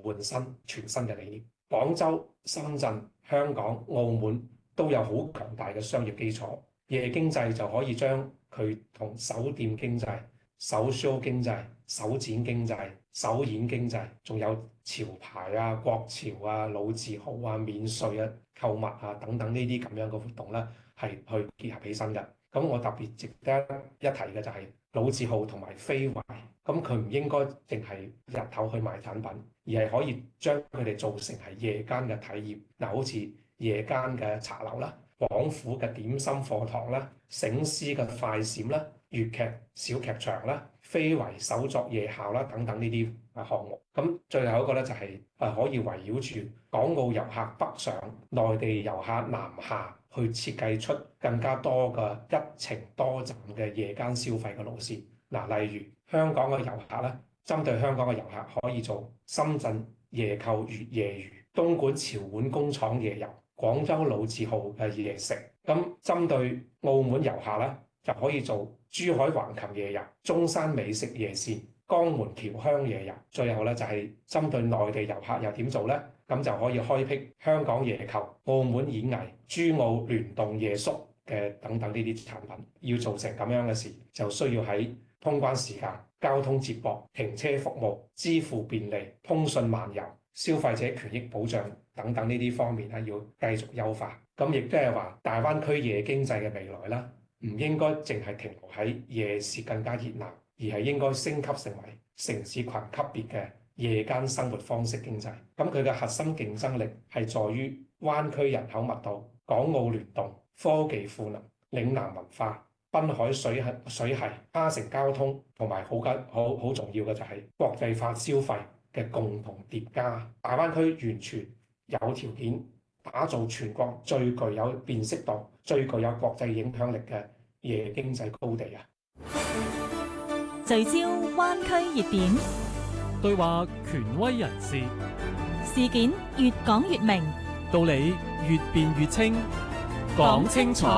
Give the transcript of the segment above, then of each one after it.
換新全新嘅理念。廣州、深圳、香港、澳門都有好強大嘅商業基礎，夜經濟就可以將佢同酒店經濟、首 show 經濟、首展經濟、首演經濟，仲有潮牌啊、國潮啊、老字號啊、免稅啊、購物啊等等呢啲咁樣嘅活動咧，係去結合起身嘅。咁我特別值得一提嘅就係老字號同埋非遺，咁佢唔應該淨係日頭去賣產品，而係可以將佢哋做成係夜間嘅體驗。嗱，好似夜間嘅茶樓啦、廣府嘅點心課堂啦、醒獅嘅快閃啦、粵劇小劇場啦、非遺手作夜校啦等等呢啲項目。咁最後一個咧就係可以圍繞住港澳遊客北上、內地遊客南下，去設計出更加多嘅一程多站嘅夜間消費嘅路線。嗱，例如香港嘅遊客咧，針對香港嘅遊客可以做深圳夜購粵夜娛、東莞潮碗工廠夜遊、廣州老字號嘅夜食。咁針對澳門遊客咧，就可以做珠海橫琴夜遊、中山美食夜線、江門僑鄉夜遊。最後咧就係針對內地遊客又點做咧？咁就可以開闢香港夜購、澳門演藝、珠澳聯動夜宿嘅等等呢啲產品。要做成咁樣嘅事，就需要喺通關時間、交通接駁、停車服務、支付便利、通訊漫遊、消費者權益保障等等呢啲方面咧，要繼續優化。咁亦都係話，大灣區夜經濟嘅未來啦，唔應該淨係停留喺夜市更加熱鬧，而係應該升級成為城市群級別嘅夜間生活方式經濟。咁佢嘅核心競爭力係在於灣區人口密度、港澳聯動、科技賦能、嶺南文化、濱海水系、跨城交通，同埋好重要嘅就係國際化消費嘅共同疊加。大灣區完全有條件打造全國最具有辨識度、最具有國際影響力嘅夜經濟高地啊！ 聚焦灣區熱點， 對話權威人士， 事件越講越明， 道理越辯越清，講清楚。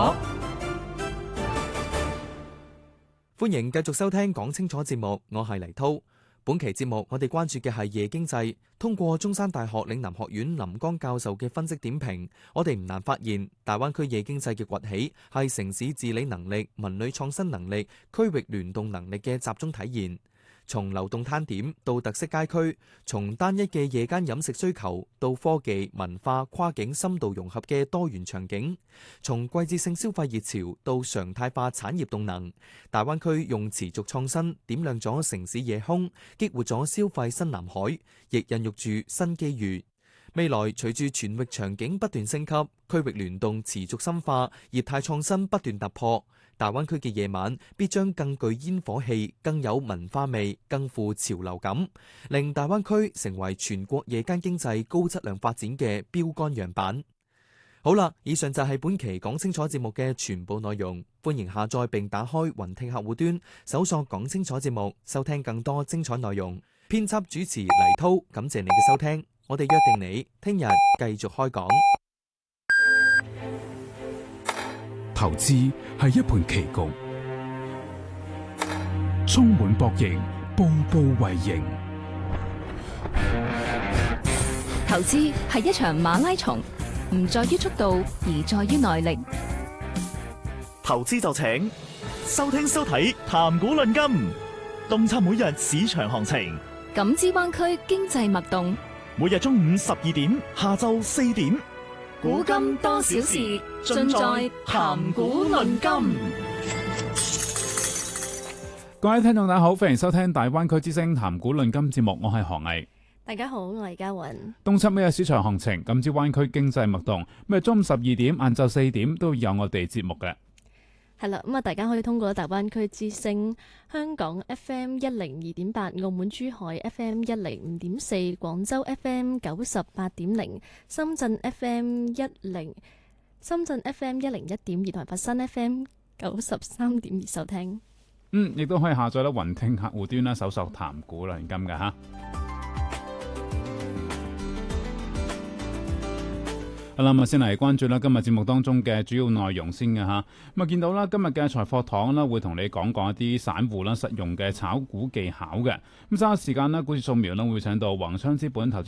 歡迎繼續收聽講清楚節目，我係黎濤。本期節目我哋關注嘅係夜經濟。通過中山大學嶺南學院林江教授嘅分析點評，我哋唔難發現大灣區夜經濟嘅崛起係城市治理能力、文旅創新能力、區域聯動能力嘅集中體現。從流動攤點到特色街區，從單一嘅夜間飲食需求到科技、文化、跨境深度融合嘅多元場景，從季節性消費熱潮到常態化產業動能，大灣區用持續創新點亮咗城市夜空，激活咗消費新藍海，亦孕育住新機遇。未來隨住全域場景不斷升級，區域聯動持續深化，業態創新不斷突破，大灣區嘅夜晚必將更具煙火氣、更有文化味、更富潮流感，令大灣區成為全國夜間經濟高質量發展嘅標杆樣板。好啦，以上就係本期講清楚節目嘅全部內容。歡迎下載並打開雲聽客戶端，搜索講清楚節目，收聽更多精彩內容。編輯主持黎濤，感謝你嘅收聽。我哋約定你聽日繼續開講。 投資係一盤棋局，充滿博弈，步步為營。 投資係一場馬拉松，唔在於速度，而在於耐力。 投資就請收聽收睇談股論金，洞察每日市場行情， 感知灣區經濟脈動。 每日中午12點，下晝4點， 古今多少事，盡在談股論金。 各位聽眾大家好，歡迎收聽大灣區之聲談股論金節目，我係何毅。 大家好，我係嘉雲。 洞察每日市場行情，感知灣區經濟脈動。每日中午12點、晏晝4點都有我哋節目嘅。 係啦，咁啊，大家可以通過大灣區之聲、香港 FM 102.8、澳門珠海 FM 105.4、廣州 FM 98.0、深圳 FM 101.2同埋佛山 FM 93.2收聽。 亦都可以下載咧雲聽客戶端啦，搜索談股論金嘅吓。好啦，咁先嚟關注啦今日節目當中嘅主要內容先嘅吓。咁啊，見到啦，今日嘅財貨堂啦，會同你講一啲散戶啦實用嘅炒股技巧嘅。咁稍後時間啦，股市掃描啦會請到宏昌資本投資